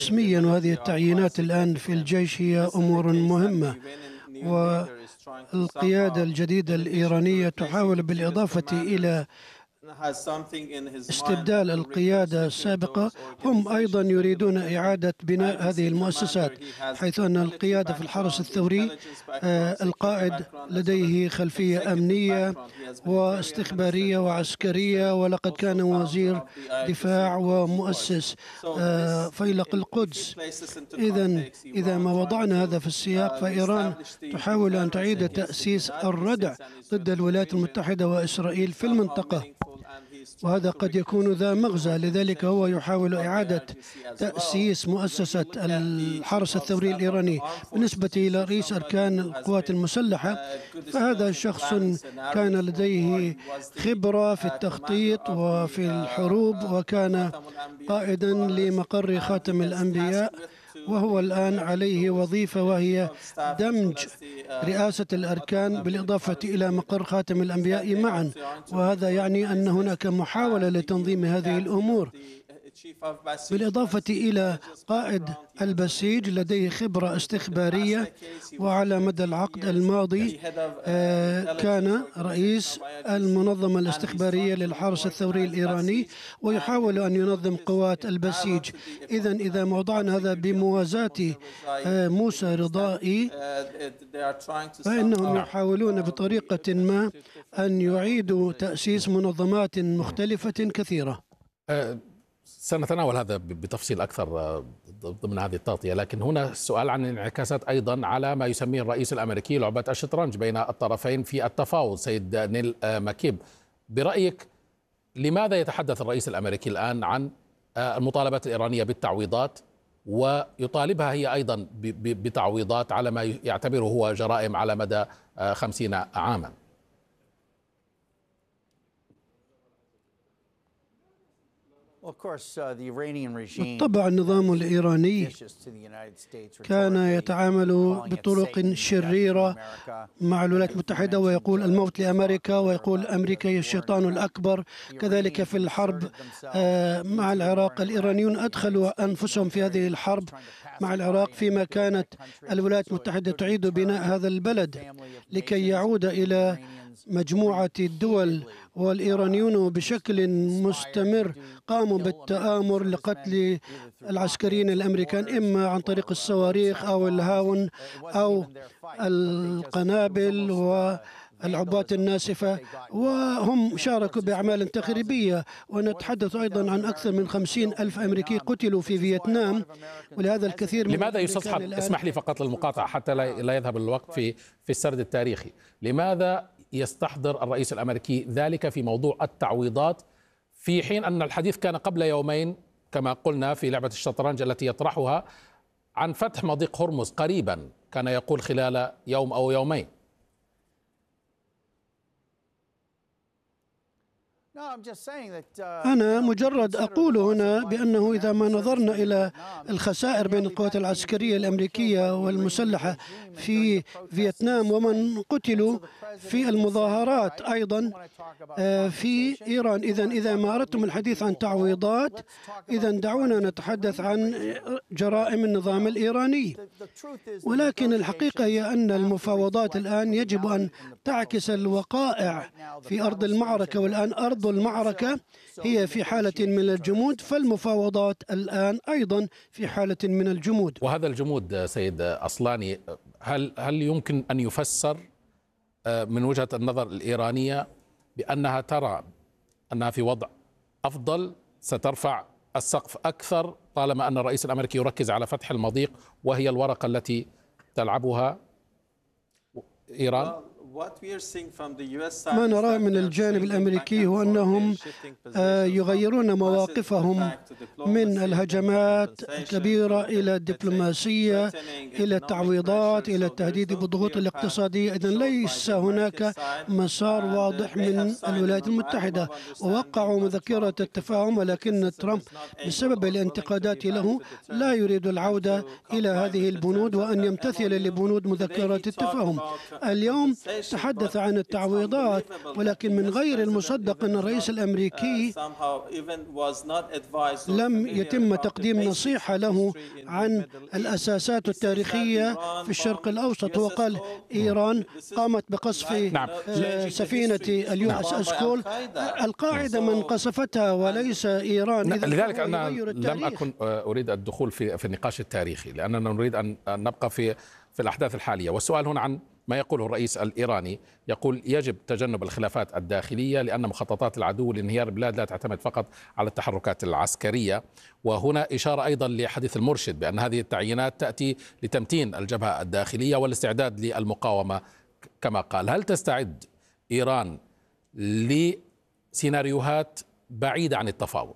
رسميا، وهذه التعيينات الآن في الجيش هي أمور مهمة، والقيادة الجديدة الإيرانية تحاول بالإضافة إلى استبدال القيادة السابقة، هم أيضا يريدون إعادة بناء هذه المؤسسات، حيث أن القيادة في الحرس الثوري القائد لديه خلفية أمنية واستخبارية وعسكرية، ولقد كان وزير دفاع ومؤسس فيلق القدس. إذا ما وضعنا هذا في السياق، فإيران تحاول أن تعيد تأسيس الردع ضد الولايات المتحدة وإسرائيل في المنطقة، وهذا قد يكون ذا مغزى. لذلك هو يحاول إعادة تأسيس مؤسسة الحرس الثوري الإيراني. بالنسبة إلى رئيس أركان القوات المسلحة، فهذا شخص كان لديه خبرة في التخطيط وفي الحروب، وكان قائدا لمقر خاتم الأنبياء، وهو الآن عليه وظيفة وهي دمج رئاسة الأركان بالإضافة إلى مقر خاتم الأنبياء معا، وهذا يعني أن هناك محاولة لتنظيم هذه الأمور. بالإضافة إلى قائد البسيج لديه خبرة استخبارية، وعلى مدى العقد الماضي كان رئيس المنظمة الاستخبارية للحرس الثوري الإيراني، ويحاول أن ينظم قوات البسيج. إذا وضعنا هذا بموازاة موسى رضائي، فإنهم يحاولون بطريقة ما أن يعيدوا تأسيس منظمات مختلفة كثيرة. سنتناول هذا بتفصيل أكثر ضمن هذه التغطية، لكن هنا السؤال عن انعكاسات أيضا على ما يسميه الرئيس الأمريكي لعبة الشطرنج بين الطرفين في التفاوض. سيد نيل ماكيب، برأيك لماذا يتحدث الرئيس الأمريكي الآن عن المطالبات الإيرانية بالتعويضات، ويطالبها هي أيضا بتعويضات على ما يعتبره هو جرائم على مدى 50 عاما؟ بالطبع النظام الإيراني كان يتعامل بطرق شريرة مع الولايات المتحدة، ويقول الموت لأمريكا، ويقول أمريكا هي الشيطان الأكبر. كذلك في الحرب مع العراق، الإيرانيون أدخلوا أنفسهم في هذه الحرب مع العراق، فيما كانت الولايات المتحدة تعيد بناء هذا البلد لكي يعود إلى مجموعة الدول. والإيرانيون بشكل مستمر قاموا بالتآمر لقتل العسكريين الأمريكان، إما عن طريق الصواريخ أو الهاون أو القنابل والعبوات الناسفة، وهم شاركوا بأعمال تخريبية. ونتحدث أيضا عن أكثر من 50,000 أمريكي قتلوا في فيتنام، ولهذا الكثير من لماذا يستصحب، اسمح لي فقط المقاطعة حتى لا يذهب الوقت في السرد التاريخي، لماذا يستحضر الرئيس الأمريكي ذلك في موضوع التعويضات، في حين أن الحديث كان قبل يومين كما قلنا في لعبة الشطرنج التي يطرحها عن فتح مضيق هرمز قريبا، كان يقول خلال يوم أو يومين؟ أنا مجرد أقول هنا بأنه إذا ما نظرنا إلى الخسائر بين القوات العسكرية الأمريكية والمسلحة في فيتنام ومن قتلوا في المظاهرات أيضا في إيران، إذا ما أردتم الحديث عن تعويضات، إذا دعونا نتحدث عن جرائم النظام الإيراني. ولكن الحقيقة هي أن المفاوضات الآن يجب أن تعكس الوقائع في أرض المعركة، والآن أرض المعركة هي في حالة من الجمود، فالمفاوضات الآن أيضا في حالة من الجمود. وهذا الجمود سيد أصلاني، هل يمكن أن يفسر من وجهة النظر الإيرانية بأنها ترى أنها في وضع أفضل، سترفع السقف أكثر طالما أن الرئيس الأمريكي يركز على فتح المضيق، وهي الورقة التي تلعبها إيران؟ ما نراه من الجانب الأمريكي هو أنهم يغيرون مواقفهم من الهجمات الكبيرة إلى الدبلوماسية، إلى التعويضات، إلى التهديد بالضغوط الاقتصادية. إذن ليس هناك مسار واضح من الولايات المتحدة، ووقعوا مذكرة التفاهم، ولكن ترامب بسبب الانتقادات له لا يريد العودة إلى هذه البنود وأن يمتثل لبنود مذكرة التفاهم. اليوم تحدث عن التعويضات، ولكن من غير المصدق أن الرئيس الأمريكي لم يتم تقديم نصيحة له عن الأساسات التاريخية في الشرق الأوسط. هو قال إيران قامت بقصف سفينة USS كول. القاعدة من قصفتها وليس إيران. لذلك أنا لم أكن أريد الدخول في النقاش التاريخي، لأننا نريد أن نبقى في الأحداث الحالية. والسؤال هنا عن ما يقوله الرئيس الإيراني، يقول يجب تجنب الخلافات الداخلية لأن مخططات العدو لانهيار البلاد لا تعتمد فقط على التحركات العسكرية. وهنا إشارة أيضا لحديث المرشد بأن هذه التعيينات تأتي لتمتين الجبهة الداخلية والاستعداد للمقاومة كما قال. هل تستعد إيران لسيناريوهات بعيدة عن التفاوض؟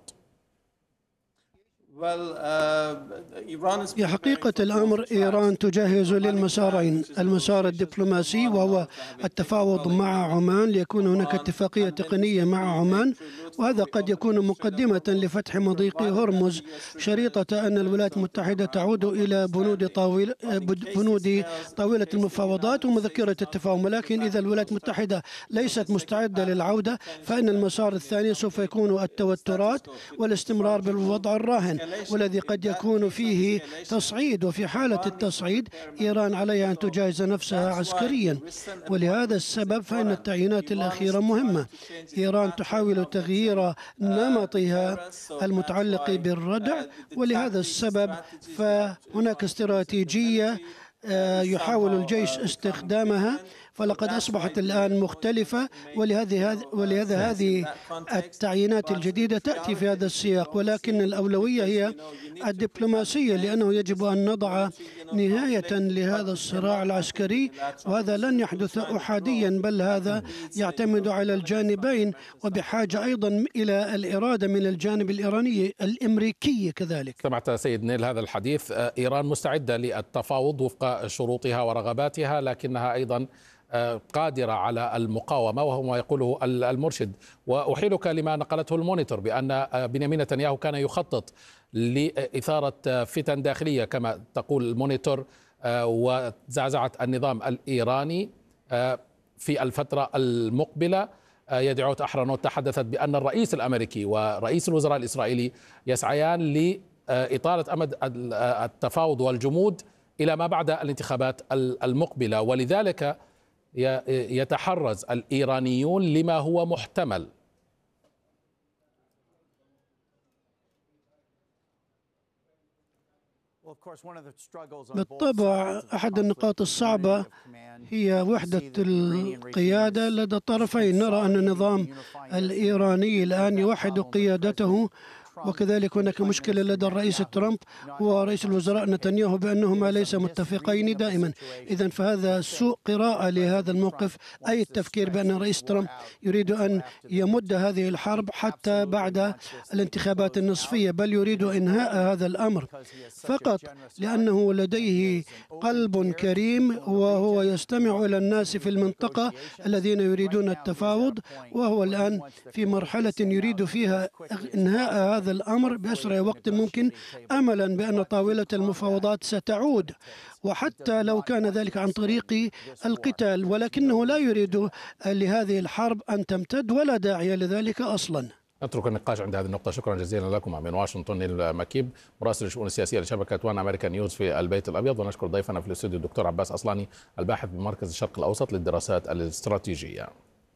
في حقيقة الأمر إيران تجهز للمسارين، المسار الدبلوماسي وهو التفاوض مع عمان ليكون هناك اتفاقية تقنية مع عمان، وهذا قد يكون مقدمة لفتح مضيق هرمز شريطة أن الولايات المتحدة تعود إلى بنود طاولة المفاوضات ومذكرة التفاهم. ولكن إذا الولايات المتحدة ليست مستعدة للعودة فإن المسار الثاني سوف يكون التوترات والاستمرار بالوضع الراهن، والذي قد يكون فيه تصعيد. وفي حالة التصعيد إيران عليها أن تجهز نفسها عسكريا، ولهذا السبب فإن التعيينات الأخيرة مهمة. إيران تحاول تغيير نمطها المتعلق بالردع، ولهذا السبب فهناك استراتيجية يحاول الجيش استخدامها، فلقد أصبحت الآن مختلفة، ولهذا هذه التعيينات الجديدة تأتي في هذا السياق. ولكن الأولوية هي الدبلوماسية، لأنه يجب أن نضع نهاية لهذا الصراع العسكري، وهذا لن يحدث أحاديا، بل هذا يعتمد على الجانبين، وبحاجة أيضا إلى الإرادة من الجانب الإيراني الأمريكي كذلك. سمعت سيد نيل هذا الحديث. إيران مستعدة للتفاوض وفق شروطها ورغباتها، لكنها أيضا قادرة على المقاومة، وهو ما يقوله المرشد. وأحيلك لما نقلته المونيتور بأن بنيامين نتنياهو كان يخطط لإثارة فتن داخلية كما تقول المونيتور وزعزعة النظام الإيراني في الفترة المقبلة. يدعوت أحرنوت تحدثت بأن الرئيس الأمريكي ورئيس الوزراء الإسرائيلي يسعيان لإطالة أمد التفاوض والجمود إلى ما بعد الانتخابات المقبلة، ولذلك يتحرز الإيرانيون لما هو محتمل. بالطبع أحد النقاط الصعبة هي وحدة القيادة لدى الطرفين. نرى أن النظام الإيراني الآن يوحد قيادته، وكذلك هناك مشكلة لدى الرئيس ترامب ورئيس الوزراء نتنياهو بأنهما ليس متفقين دائما. إذن فهذا سوء قراءة لهذا الموقف، أي التفكير بأن الرئيس ترامب يريد أن يمد هذه الحرب حتى بعد الانتخابات النصفية، بل يريد إنهاء هذا الأمر فقط لأنه لديه قلب كريم وهو يستمع إلى الناس في المنطقة الذين يريدون التفاوض، وهو الآن في مرحلة يريد فيها إنهاء هذا الأمر بأسرع وقت ممكن، أملا بأن طاولة المفاوضات ستعود، وحتى لو كان ذلك عن طريق القتال، ولكنه لا يريد لهذه الحرب أن تمتد ولا داعي لذلك أصلا. نترك النقاش عند هذه النقطة. شكرا جزيلا لكم من واشنطن المكيب مراسل الشؤون السياسية لشبكة وان أمريكان نيوز في البيت الأبيض، ونشكر ضيفنا في الاستوديو الدكتور عباس أصلاني الباحث بمركز الشرق الأوسط للدراسات الاستراتيجية.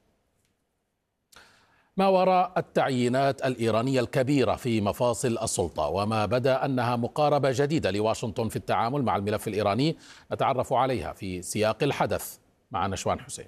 ما وراء التعيينات الإيرانية الكبيرة في مفاصل السلطة وما بدا أنها مقاربة جديدة لواشنطن في التعامل مع الملف الإيراني، نتعرف عليها في سياق الحدث مع نشوان حسين.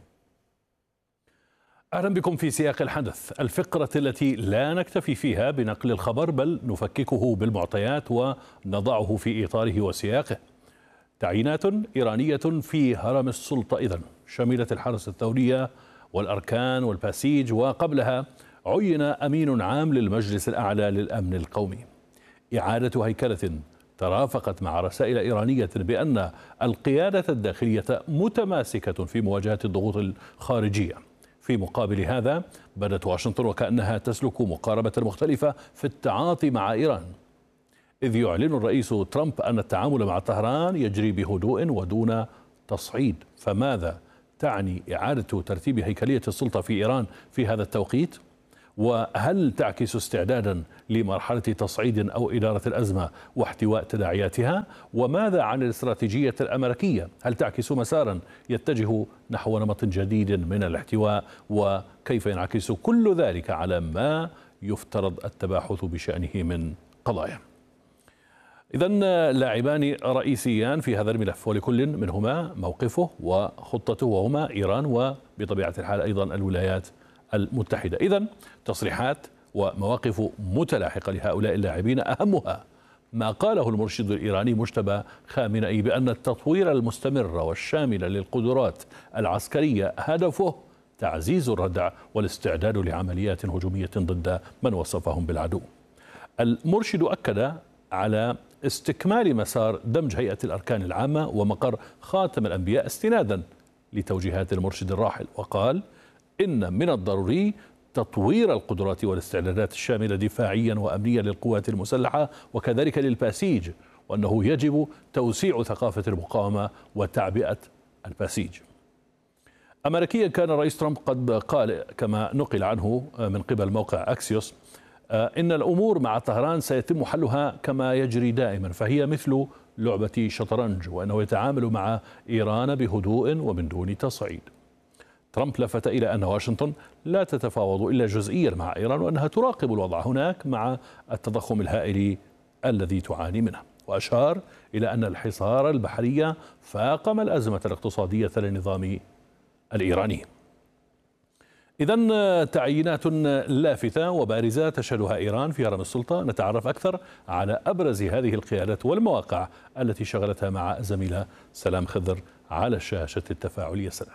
أهلا بكم في سياق الحدث، الفقرة التي لا نكتفي فيها بنقل الخبر بل نفككه بالمعطيات ونضعه في إطاره وسياقه. تعيينات إيرانية في هرم السلطة إذن شملت الحرس الثورية والأركان والباسيج، وقبلها عين أمين عام للمجلس الأعلى للأمن القومي. إعادة هيكلة ترافقت مع رسائل إيرانية بأن القيادة الداخلية متماسكة في مواجهة الضغوط الخارجية. في مقابل هذا بدت واشنطن وكأنها تسلك مقاربة مختلفة في التعاطي مع إيران، إذ يعلن الرئيس ترامب أن التعامل مع طهران يجري بهدوء ودون تصعيد. فماذا تعني إعادة ترتيب هيكلية السلطة في إيران في هذا التوقيت؟ وهل تعكس استعدادا لمرحلة تصعيد أو إدارة الأزمة واحتواء تداعياتها؟ وماذا عن الاستراتيجية الأمريكية؟ هل تعكس مسارا يتجه نحو نمط جديد من الاحتواء؟ وكيف ينعكس كل ذلك على ما يفترض التباحث بشأنه من قضايا؟ إذن لاعبان رئيسيان في هذا الملف، ولكل منهما موقفه وخطته، وهما إيران وبطبيعة الحال أيضا الولايات المتحدة. إذن تصريحات ومواقف متلاحقة لهؤلاء اللاعبين، أهمها ما قاله المرشد الإيراني مجتبى خامنئي بأن التطوير المستمر والشامل للقدرات العسكرية هدفه تعزيز الردع والاستعداد لعمليات هجومية ضد من وصفهم بالعدو. المرشد أكد على استكمال مسار دمج هيئة الأركان العامة ومقر خاتم الأنبياء استنادا لتوجيهات المرشد الراحل، وقال إن من الضروري تطوير القدرات والاستعدادات الشاملة دفاعيا وأمنيا للقوات المسلحة وكذلك للباسيج، وأنه يجب توسيع ثقافة المقاومة وتعبئة الباسيج. أمريكيا كان الرئيس ترامب قد قال كما نقل عنه من قبل موقع أكسيوس إن الأمور مع طهران سيتم حلها كما يجري دائما، فهي مثل لعبة شطرنج، وأنه يتعامل مع إيران بهدوء ومن دون تصعيد. ترامب لفت إلى أن واشنطن لا تتفاوض إلا جزئيا مع إيران، وأنها تراقب الوضع هناك مع التضخم الهائل الذي تعاني منه، وأشار إلى أن الحصار البحري فاقم الأزمة الاقتصادية للنظام الإيراني. إذن تعيينات لافتة وبارزة تشهدها إيران في هرم السلطة. نتعرف أكثر على أبرز هذه القيادات والمواقع التي شغلتها مع زميلة سلام خضر على الشاشة التفاعلية. سلام.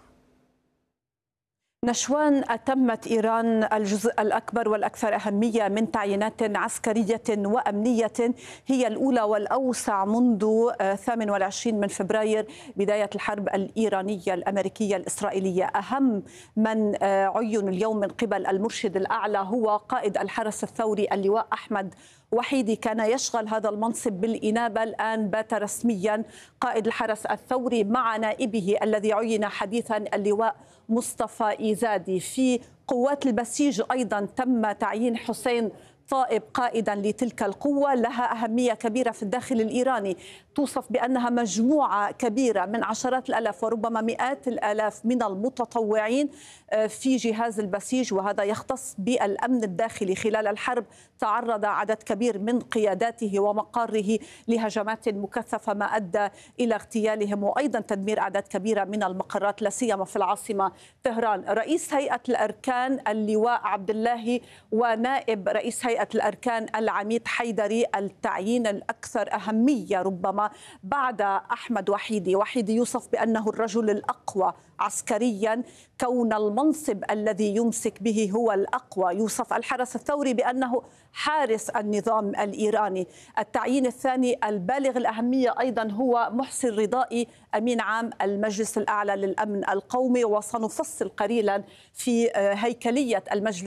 نشوان، أتمت إيران الجزء الأكبر والأكثر أهمية من تعيينات عسكرية وأمنية، هي الأولى والأوسع منذ 28 من فبراير بداية الحرب الإيرانية الأمريكية الإسرائيلية. أهم من عين اليوم من قبل المرشد الأعلى هو قائد الحرس الثوري اللواء أحمد وحيدي، كان يشغل هذا المنصب بالإنابة، الآن بات رسميا قائد الحرس الثوري مع نائبه الذي عين حديثا اللواء مصطفى إيزادي. في قوات البسيج أيضا تم تعيين حسين طائب قائدا لتلك القوة، لها أهمية كبيرة في الداخل الإيراني، توصف بأنها مجموعة كبيرة من عشرات الآلاف وربما مئات الآلاف من المتطوعين في جهاز البسيج، وهذا يختص بالأمن الداخلي. خلال الحرب تعرض عدد كبير من قياداته ومقاره لهجمات مكثفة ما أدى إلى اغتيالهم وأيضا تدمير أعداد كبيرة من المقرات لا سيما في العاصمة طهران. رئيس هيئة الأركان اللواء عبد الله ونائب رئيس هيئة الأركان العميد حيدري، التعيين الأكثر أهمية ربما بعد أحمد وحيدي. وحيدي يوصف بأنه الرجل الأقوى عسكريا، كون المنصب الذي يمسك به هو الأقوى. يوصف الحرس الثوري بأنه حارس النظام الإيراني. التعيين الثاني البالغ الأهمية أيضا هو محسن رضائي، أمين عام المجلس الأعلى للأمن القومي، وسنفصل قليلا في هيكلية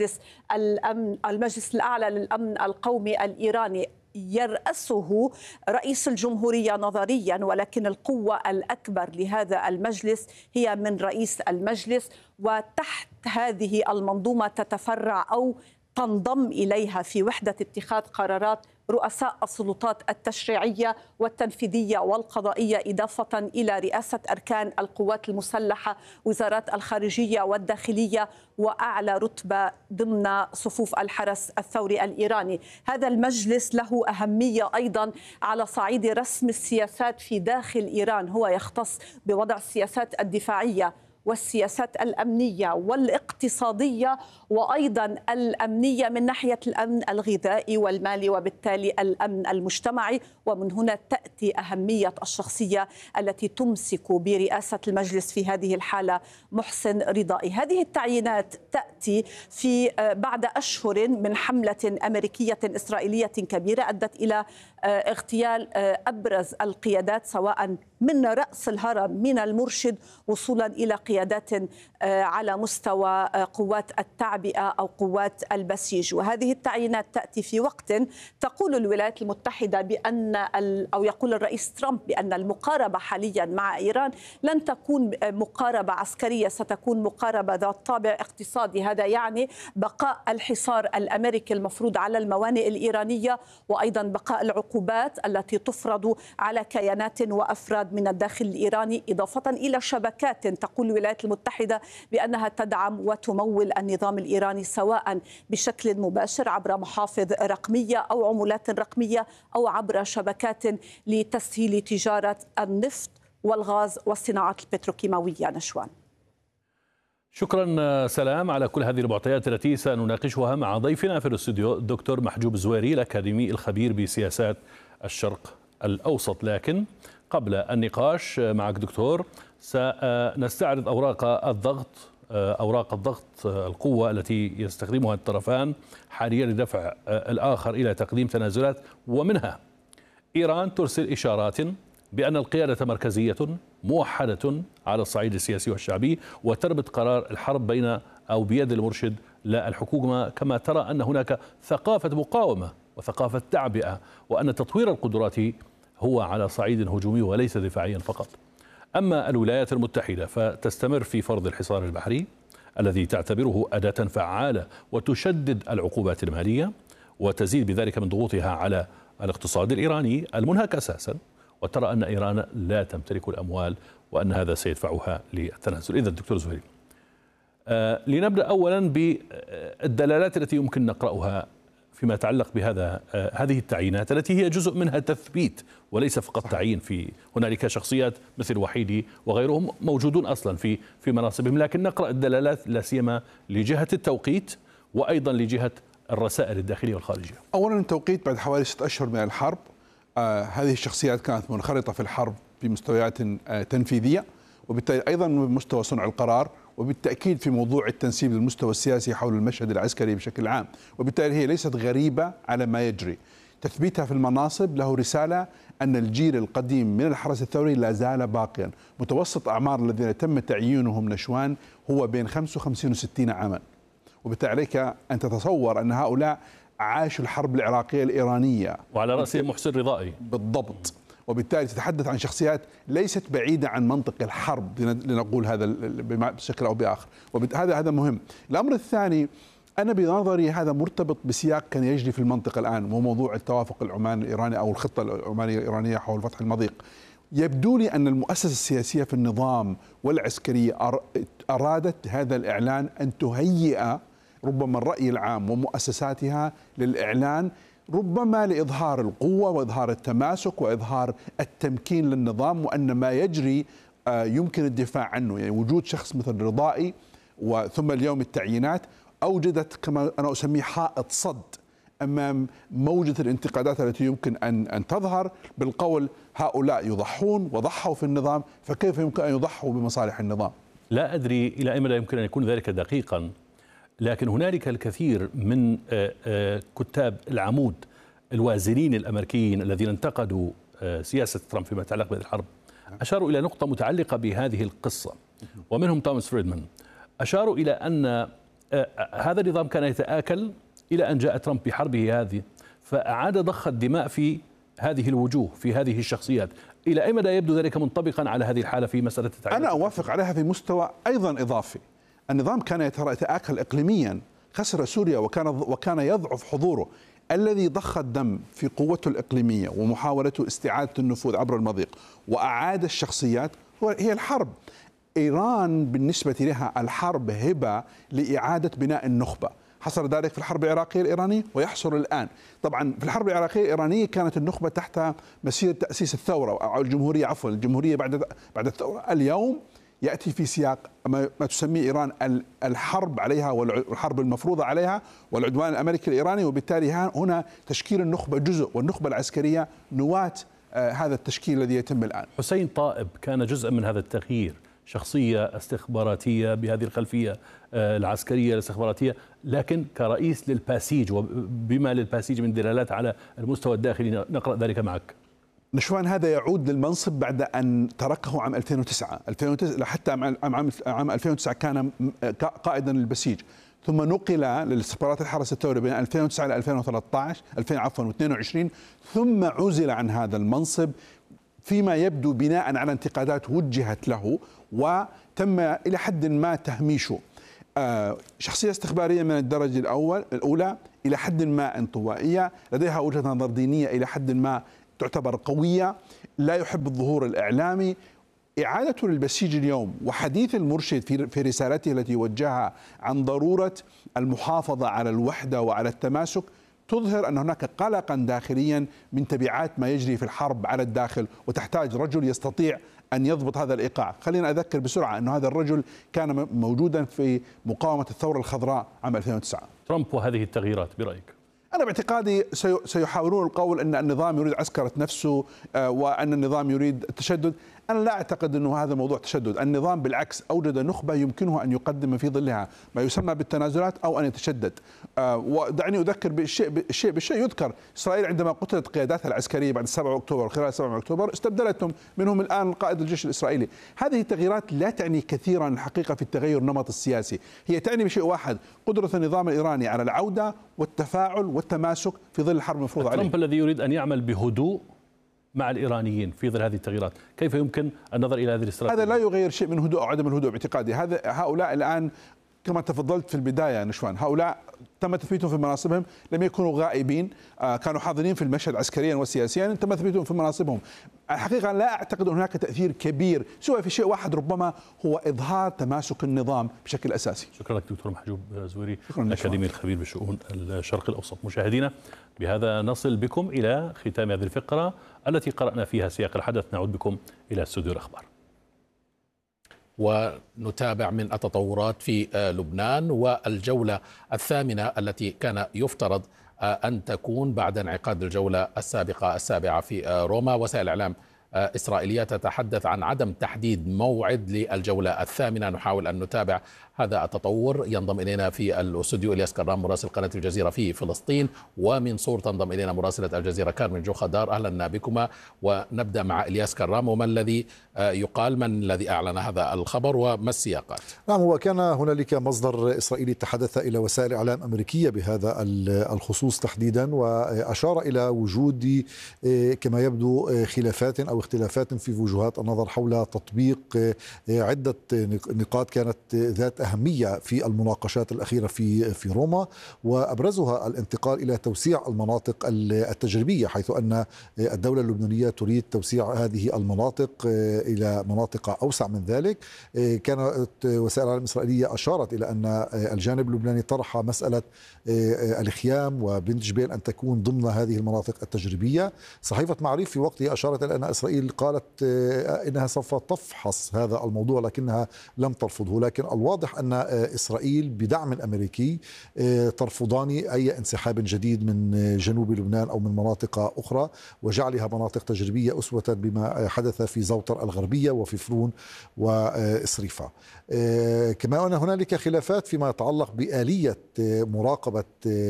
المجلس الأعلى للأمن القومي الإيراني. يرأسه رئيس الجمهورية نظريا، ولكن القوة الأكبر لهذا المجلس هي من رئيس المجلس، وتحت هذه المنظومة تتفرع أو تنضم إليها في وحدة اتخاذ قرارات رؤساء السلطات التشريعية والتنفيذية والقضائية، إضافة إلى رئاسة أركان القوات المسلحة، وزارات الخارجية والداخلية، وأعلى رتبة ضمن صفوف الحرس الثوري الإيراني. هذا المجلس له أهمية أيضا على صعيد رسم السياسات في داخل إيران، هو يختص بوضع السياسات الدفاعية والسياسات الأمنية والاقتصادية وأيضا الأمنية من ناحية الأمن الغذائي والمالي، وبالتالي الأمن المجتمعي. ومن هنا تأتي أهمية الشخصية التي تمسك برئاسة المجلس في هذه الحالة، محسن رضائي. هذه التعيينات تأتي في بعد أشهر من حملة أمريكية إسرائيلية كبيرة أدت إلى اغتيال أبرز القيادات سواء من رأس الهرم من المرشد وصولا إلى قيادات على مستوى قوات التعبئة أو قوات البسيج. وهذه التعيينات تأتي في وقت تقول الولايات المتحدة بأن أو يقول الرئيس ترامب بأن المقاربة حاليا مع إيران لن تكون مقاربة عسكرية، ستكون مقاربة ذات طابع اقتصادي. هذا يعني بقاء الحصار الأمريكي المفروض على الموانئ الإيرانية، وأيضا بقاء العقوبات التي تفرض على كيانات وأفراد من الداخل الإيراني، إضافة إلى شبكات تقول الولايات المتحدة بأنها تدعم وتمول النظام الإيراني سواء بشكل مباشر عبر محافظ رقمية أو عملات رقمية أو عبر شبكات لتسهيل تجارة النفط والغاز والصناعات البتروكيماوية. نشوان. شكرا سلام على كل هذه المعطيات التي سنناقشها مع ضيفنا في الاستوديو الدكتور محجوب الزويري الأكاديمي الخبير بسياسات الشرق الأوسط. لكن قبل النقاش معك دكتور سنستعرض أوراق الضغط القوة التي يستخدمها الطرفان حاليا لدفع الآخر إلى تقديم تنازلات، ومنها إيران ترسل إشارات بأن القيادة مركزية موحدة على الصعيد السياسي والشعبي، وتربط قرار الحرب بين أو بيد المرشد لا الحكومة، كما ترى أن هناك ثقافة مقاومة وثقافة تعبئة، وأن تطوير القدرات هو على صعيد هجومي وليس دفاعيا فقط. أما الولايات المتحدة فتستمر في فرض الحصار البحري الذي تعتبره أداة فعالة وتشدد العقوبات المالية وتزيد بذلك من ضغوطها على الاقتصاد الإيراني المنهك أساسا، وترى أن إيران لا تمتلك الأموال وأن هذا سيدفعها للتنازل. إذا دكتور زهيري، لنبدأ أولا بالدلالات التي يمكن نقرأها فيما يتعلق هذه التعيينات التي هي جزء منها تثبيت وليس فقط تعيين. في هنالك شخصيات مثل وحيدي وغيرهم موجودون أصلا في مناصبهم، لكن نقرأ الدلالات لا سيما لجهة التوقيت وأيضا لجهة الرسائل الداخلية والخارجية. أولا التوقيت بعد حوالي 6 أشهر من الحرب. هذه الشخصيات كانت منخرطة في الحرب بمستويات تنفيذية، وبالتالي أيضا بمستوى صنع القرار، وبالتأكيد في موضوع التنسيب للمستوى السياسي حول المشهد العسكري بشكل عام، وبالتالي هي ليست غريبة على ما يجري. تثبيتها في المناصب له رسالة أن الجيل القديم من الحرس الثوري لا زال باقيا. متوسط أعمار الذين تم تعيينهم نشوان هو بين 55 و60 عاما، وبالتالي عليك أن تتصور أن هؤلاء عاشوا الحرب العراقية الإيرانية وعلى رأسهم محسن رضائي بالضبط، وبالتالي تتحدث عن شخصيات ليست بعيدة عن منطق الحرب لنقول هذا بشكل أو بآخر، هذا مهم. الأمر الثاني، أنا بنظري هذا مرتبط بسياق كان يجري في المنطقة الآن، وهو موضوع التوافق العماني الإيراني أو الخطة العمانية الإيرانية حول فتح المضيق. يبدو لي أن المؤسسة السياسية في النظام والعسكرية أرادت هذا الإعلان أن تهيئ ربما الرأي العام ومؤسساتها للإعلان، ربما لإظهار القوة وإظهار التماسك وإظهار التمكين للنظام، وأن ما يجري يمكن الدفاع عنه. يعني وجود شخص مثل رضائي وثم اليوم التعيينات أوجدت كما أنا أسميه حائط صد أمام موجة الانتقادات التي يمكن أن تظهر بالقول هؤلاء يضحون وضحوا في النظام، فكيف يمكن أن يضحوا بمصالح النظام؟ لا أدري إلى أي مدى يمكن أن يكون ذلك دقيقا، لكن هنالك الكثير من كتاب العمود الوازنين الأمريكيين الذين انتقدوا سياسة ترامب فيما يتعلق بالحرب أشاروا إلى نقطة متعلقة بهذه القصة، ومنهم توماس فريدمان. أشاروا إلى أن هذا النظام كان يتآكل إلى أن جاء ترامب بحربه هذه، فأعاد ضخ الدماء في هذه الوجوه في هذه الشخصيات. إلى أي مدى يبدو ذلك منطبقا على هذه الحالة في مسألة التعيين؟ أنا أوافق عليها في مستوى أيضا إضافي. النظام كان يتآكل إقليميا، خسر سوريا وكان يضعف حضوره. الذي ضخ الدم في قوته الإقليمية ومحاولته استعادة النفوذ عبر المضيق وأعاد الشخصيات هي الحرب. إيران بالنسبة لها الحرب هبة لإعادة بناء النخبة. حصل ذلك في الحرب العراقية الإيرانية ويحصل الآن. طبعا في الحرب العراقية الإيرانية كانت النخبة تحت مسيرة تأسيس الثورة أو الجمهورية، عفوا الجمهورية بعد الثورة. اليوم يأتي في سياق ما تسميه إيران الحرب عليها والحرب المفروضة عليها والعدوان الأمريكي الإيراني، وبالتالي هنا تشكيل النخبة جزء والنخبة العسكرية نواة هذا التشكيل الذي يتم الآن. حسين طائب كان جزءا من هذا التغيير، شخصية استخباراتية بهذه الخلفية العسكرية الاستخباراتية، لكن كرئيس للباسيج، وبما للباسيج من دلالات على المستوى الداخلي، نقرأ ذلك معك. نشوان هذا يعود للمنصب بعد أن تركه عام 2009 حتى عام 2009 كان قائدا للبسيج، ثم نقل للاستخبارات الحرس الثوري بين 2009 إلى 2013 و22، ثم عزل عن هذا المنصب فيما يبدو بناء على انتقادات وجهت له، وتم إلى حد ما تهميشه. شخصية استخبارية من الدرجة الأولى، إلى حد ما انطوائية، لديها وجهة نظر دينية إلى حد ما تعتبر قوية، لا يحب الظهور الإعلامي. إعادته للبسيج اليوم وحديث المرشد في رسالته التي وجهها عن ضرورة المحافظة على الوحدة وعلى التماسك تظهر أن هناك قلقا داخليا من تبعات ما يجري في الحرب على الداخل، وتحتاج رجل يستطيع أن يضبط هذا الإيقاع. خلينا أذكر بسرعة أن هذا الرجل كان موجودا في مقاومة الثورة الخضراء عام 2009. ترامب وهذه التغييرات برأيك؟ أنا باعتقادي سيحاولون القول أن النظام يريد عسكرة نفسه وأن النظام يريد التشدد. أنا لا أعتقد أنه هذا موضوع تشدد. النظام بالعكس أوجد نخبة يمكنه أن يقدم في ظلها ما يسمى بالتنازلات أو أن يتشدد. ودعني أذكر بالشيء يذكر. إسرائيل عندما قتلت قياداتها العسكرية بعد 7 أكتوبر، خلال 7 أكتوبر استبدلتهم، منهم الآن قائد الجيش الإسرائيلي. هذه التغييرات لا تعني كثيرا الحقيقة في التغير النمط السياسي، هي تعني بشيء واحد: قدرة النظام الإيراني على العودة والتفاعل والتماسك في ظل الحرب المفروضة عليه. ترامب الذي يريد أن يعمل بهدوء مع الإيرانيين في ظل هذه التغييرات، كيف يمكن النظر إلى هذه الاستراتيجية؟ هذا لا يغير شيء من هدوء أو عدم الهدوء باعتقادي. هؤلاء الآن كما تفضلت في البداية نشوان، هؤلاء تم تثبيتهم في مناصبهم، لم يكونوا غائبين، كانوا حاضرين في المشهد عسكريا وسياسيا، تم تثبيتهم في مناصبهم. الحقيقة لا أعتقد أن هناك تأثير كبير سوى في شيء واحد، ربما هو إظهار تماسك النظام بشكل أساسي. شكرا لك دكتور محجوب زويري، الأكاديمي الخبير بشؤون الشرق الأوسط. مشاهدينا، بهذا نصل بكم إلى ختام هذه الفقرة التي قرأنا فيها سياق الحدث. نعود بكم إلى استوديو الأخبار ونتابع من التطورات في لبنان والجولة الثامنة التي كان يفترض أن تكون بعد انعقاد الجولة السابقة السابعة في روما. وسائل الإعلام إسرائيلية تتحدث عن عدم تحديد موعد للجولة الثامنة. نحاول أن نتابع هذا التطور. ينضم إلينا في الاستوديو إلياس كرام مراسل قناة الجزيرة في فلسطين، ومن صور تنضم إلينا مراسلة الجزيرة كارمن جوخدار. أهلا بكما، ونبدأ مع إلياس كرام. وما الذي يقال؟ من الذي أعلن هذا الخبر وما السياقات؟ نعم، هو كان هنالك مصدر إسرائيلي تحدث إلى وسائل إعلام أمريكية بهذا الخصوص تحديدا، وأشار إلى وجود كما يبدو خلافات أو اختلافات في وجهات النظر حول تطبيق عدة نقاط كانت ذات أهمية في المناقشات الأخيرة في روما، وأبرزها الانتقال إلى توسيع المناطق التجريبية، حيث أن الدولة اللبنانية تريد توسيع هذه المناطق إلى مناطق أوسع من ذلك. كانت وسائل الإعلام الإسرائيلية أشارت إلى أن الجانب اللبناني طرح مسألة الخيام وبنت جبيل أن تكون ضمن هذه المناطق التجريبية. صحيفة معريف في وقتها أشارت إلى أن إسرائيل قالت إنها سوف تفحص هذا الموضوع لكنها لم ترفضه، لكن الواضح أن إسرائيل بدعم أمريكي ترفضان أي انسحاب جديد من جنوب لبنان أو من مناطق أخرى وجعلها مناطق تجريبية أسوة بما حدث في زوطر الغربية وفي فرون وإسريفة. كما أن هنالك خلافات فيما يتعلق بآلية مراقبة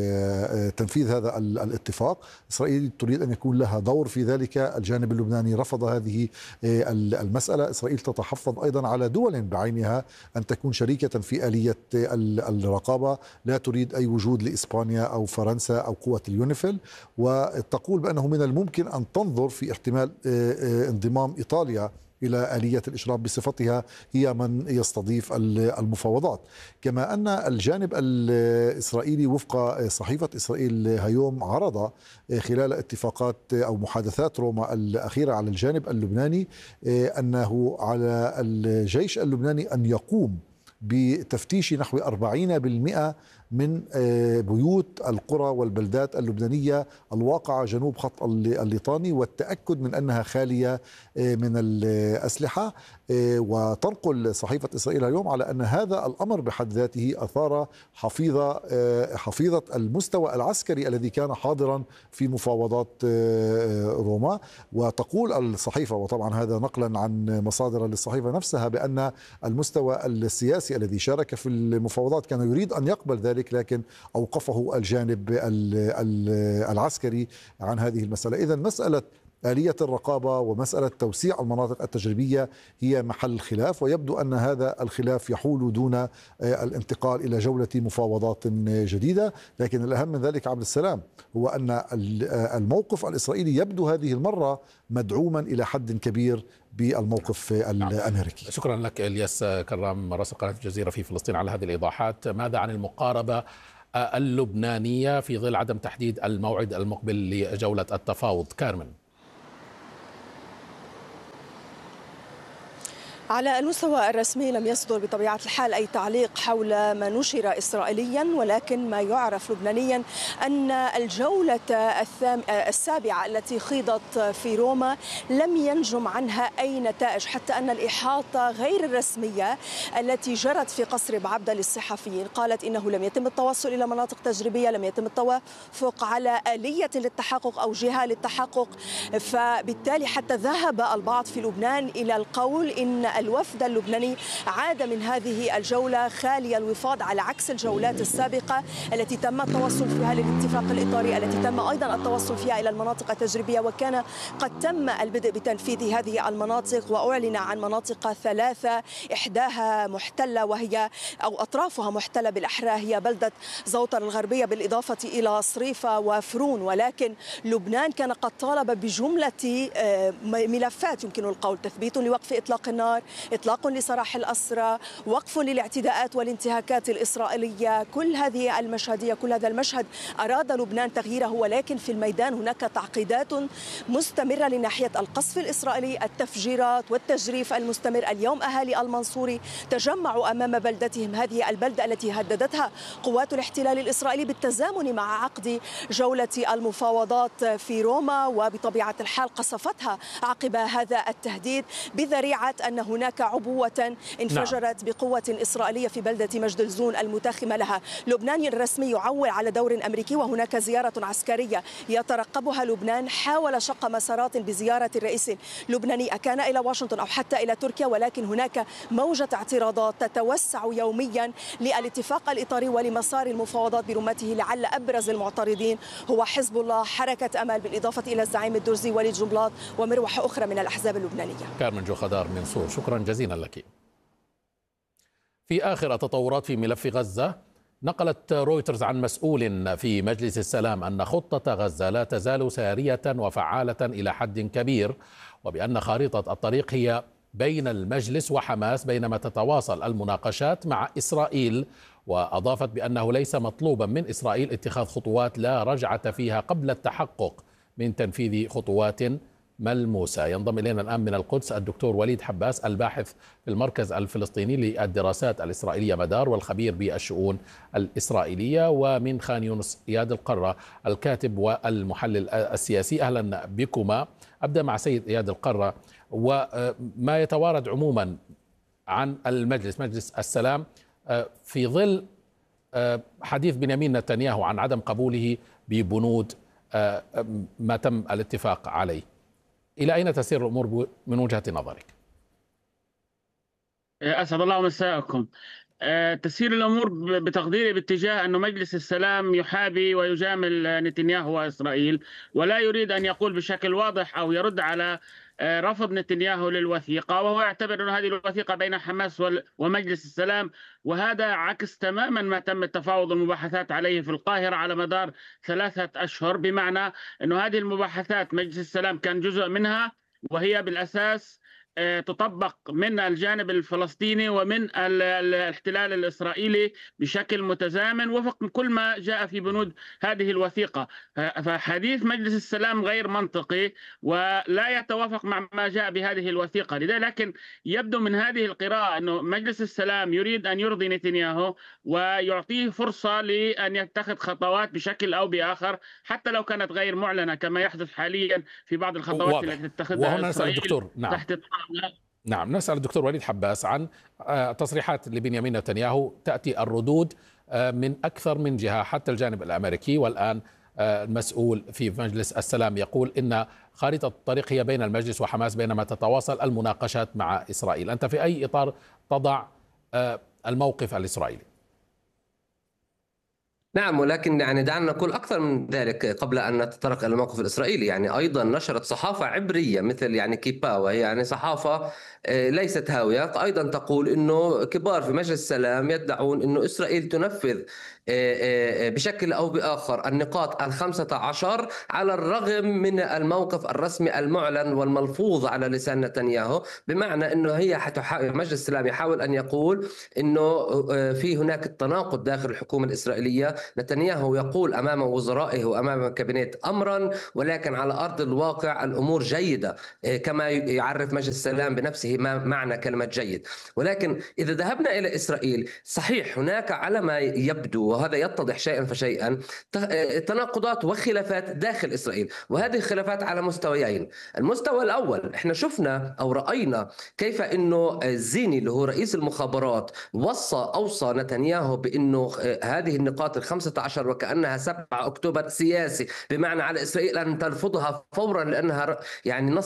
تنفيذ هذا الاتفاق. إسرائيل تريد أن يكون لها دور في ذلك، الجانب اللبناني رفض هذه المسألة. إسرائيل تتحفظ أيضا على دول بعينها أن تكون شريكة في آلية الرقابة، لا تريد أي وجود لإسبانيا أو فرنسا أو قوة اليونيفيل، وتقول بأنه من الممكن أن تنظر في احتمال انضمام إيطاليا إلى آلية الإشراف بصفتها هي من يستضيف المفاوضات. كما أن الجانب الإسرائيلي وفق صحيفة إسرائيل هيوم عرض خلال اتفاقات أو محادثات روما الأخيرة على الجانب اللبناني أنه على الجيش اللبناني أن يقوم بتفتيش نحو 40% من بيوت القرى والبلدات اللبنانية الواقعة جنوب خط الليطاني، والتأكد من أنها خالية من الأسلحة. وتنقل صحيفة إسرائيل اليوم على أن هذا الأمر بحد ذاته أثار حفيظة المستوى العسكري الذي كان حاضرا في مفاوضات روما. وتقول الصحيفة، وطبعا هذا نقلا عن مصادر للصحيفة نفسها، بأن المستوى السياسي الذي شارك في المفاوضات كان يريد أن يقبل ذلك، لكن أوقفه الجانب العسكري عن هذه المسألة. إذن مسألة آلية الرقابة ومسألة توسيع المناطق التجريبية هي محل خلاف، ويبدو أن هذا الخلاف يحول دون الانتقال إلى جولة مفاوضات جديدة. لكن الأهم من ذلك عبد السلام هو أن الموقف الإسرائيلي يبدو هذه المرة مدعوما إلى حد كبير بالموقف الأمريكي. شكرا لك إلياس كرام مراسل قناة الجزيرة في فلسطين على هذه الإيضاحات. ماذا عن المقاربة اللبنانية في ظل عدم تحديد الموعد المقبل لجولة التفاوض؟ كارمن. على المستوى الرسمي لم يصدر بطبيعة الحال أي تعليق حول ما نشر إسرائيليا، ولكن ما يعرف لبنانيا أن الجولة السابعة التي خيضت في روما لم ينجم عنها أي نتائج، حتى أن الإحاطة غير الرسمية التي جرت في قصر بعبدة للصحفيين قالت إنه لم يتم التوصل إلى مناطق تجريبية، لم يتم التوافق على آلية للتحقق أو جهة للتحقق. فبالتالي حتى ذهب البعض في لبنان إلى القول إن الوفد اللبناني عاد من هذه الجولة خالي الوفاض، على عكس الجولات السابقة التي تم التوصل فيها للاتفاق الإطاري، التي تم أيضا التوصل فيها إلى المناطق التجريبية، وكان قد تم البدء بتنفيذ هذه المناطق، وأعلن عن مناطق 3 إحداها محتلة وهي أو أطرافها محتلة بالأحرى، هي بلدة زوطر الغربية بالإضافة إلى صريفة وفرون. ولكن لبنان كان قد طالب بجملة ملفات يمكن القول: تثبيت لوقف إطلاق النار، إطلاق لسراح الأسرى، وقف للاعتداءات والانتهاكات الإسرائيلية. كل هذه المشهدية، كل هذا المشهد أراد لبنان تغييره، ولكن في الميدان هناك تعقيدات مستمرة لناحية القصف الإسرائيلي، التفجيرات والتجريف المستمر. اليوم أهالي المنصوري تجمعوا أمام بلدتهم، هذه البلدة التي هددتها قوات الاحتلال الإسرائيلي بالتزامن مع عقد جولة المفاوضات في روما، وبطبيعة الحال قصفتها عقب هذا التهديد بذريعة أن هناك عبوة انفجرت بقوة إسرائيلية في بلدة مجد الزون المتاخمة لها. لبنان الرسمي يعول على دور أمريكي، وهناك زيارة عسكرية يترقبها لبنان. حاول شق مسارات بزيارة الرئيس اللبناني كان إلى واشنطن أو حتى إلى تركيا، ولكن هناك موجة اعتراضات تتوسع يوميا للاتفاق الإطاري ولمسار المفاوضات برمته. لعل أبرز المعترضين هو حزب الله، حركة أمل، بالإضافة إلى الزعيم الدرزي وليد جنبلاط ومروحة أخرى من الأحزاب اللبنانية. كارمن جو خضار من صور، شكرا جزيلا لك. في آخر التطورات في ملف غزة، نقلت رويترز عن مسؤول في مجلس السلام أن خطة غزة لا تزال سارية وفعالة إلى حد كبير، وبأن خارطة الطريق هي بين المجلس وحماس بينما تتواصل المناقشات مع إسرائيل. وأضافت بأنه ليس مطلوبا من إسرائيل اتخاذ خطوات لا رجعة فيها قبل التحقق من تنفيذ خطوات ملموسة. ينضم إلينا الآن من القدس الدكتور وليد حباس، الباحث في المركز الفلسطيني للدراسات الإسرائيلية مدار والخبير بالشؤون الإسرائيلية، ومن خان يونس إياد القرة الكاتب والمحلل السياسي. أهلا بكما. أبدأ مع سيد إياد القرة، وما يتوارد عموما عن المجلس، مجلس السلام، في ظل حديث بنيامين نتنياهو عن عدم قبوله ببنود ما تم الاتفاق عليه. إلى أين تسير الأمور من وجهة نظرك؟ أسعد الله مساءكم. تسير الأمور بتقديري باتجاه أن مجلس السلام يحابي ويجامل نتنياهو وإسرائيل، ولا يريد أن يقول بشكل واضح أو يرد على رفض نتنياهو للوثيقة، وهو يعتبر أن هذه الوثيقة بين حماس ومجلس السلام، وهذا عكس تماما ما تم التفاوض والمباحثات عليه في القاهرة على مدار 3 أشهر. بمعنى أن هذه المباحثات مجلس السلام كان جزء منها، وهي بالأساس تطبق من الجانب الفلسطيني ومن الاحتلال الإسرائيلي بشكل متزامن وفق كل ما جاء في بنود هذه الوثيقة. فحديث مجلس السلام غير منطقي ولا يتوافق مع ما جاء بهذه الوثيقة. لكن يبدو من هذه القراءة أنه مجلس السلام يريد أن يرضي نتنياهو ويعطيه فرصة لأن يتخذ خطوات بشكل أو بآخر حتى لو كانت غير معلنة، كما يحدث حاليا في بعض الخطوات التي تتخذها وهنا نسأل الدكتور نسأل الدكتور وليد حباس عن تصريحات لبنيامين نتنياهو. تأتي الردود من أكثر من جهة، حتى الجانب الأمريكي، والآن المسؤول في مجلس السلام يقول إن خارطة الطريق هي بين المجلس وحماس بينما تتواصل المناقشات مع إسرائيل. أنت في أي إطار تضع الموقف الإسرائيلي؟ نعم، ولكن دعنا نقول أكثر من ذلك قبل أن نتطرق إلى الموقف الإسرائيلي. أيضا نشرت صحافة عبرية مثل كيبا، وهي صحافة ليست هاوية، أيضا تقول أنه كبار في مجلس السلام يدعون أنه إسرائيل تنفذ بشكل أو بآخر النقاط 15 على الرغم من الموقف الرسمي المعلن والملفوظ على لسان نتنياهو، بمعنى أنه مجلس السلام يحاول أن يقول أنه في هناك التناقض داخل الحكومة الإسرائيلية. نتنياهو يقول أمام وزرائه وأمام الكابينت أمرا، ولكن على أرض الواقع الأمور جيدة كما يعرف مجلس السلام بنفسه ما معنى كلمة جيد. ولكن إذا ذهبنا إلى إسرائيل، صحيح هناك على ما يبدو، وهذا يتضح شيئا فشيئا، تناقضات وخلافات داخل إسرائيل، وهذه الخلافات على مستويين. المستوى الأول، احنا شفنا أو رأينا كيف أنه الزيني اللي هو رئيس المخابرات أوصى نتنياهو بأنه هذه النقاط 15 وكأنها 7 أكتوبر سياسي، بمعنى على إسرائيل أن ترفضها فورا لأنها نص